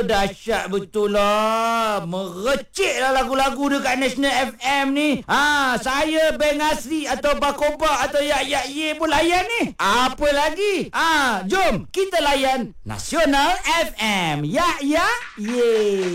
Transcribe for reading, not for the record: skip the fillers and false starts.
dahsyat betul lah. Merecik lah lagu-lagu dekat National FM ni. Saya Beng Asri atau Bakoba atau Yak Ye pun layan ni. Apa lagi? Jom kita layan Nasional FM. Yak Ye.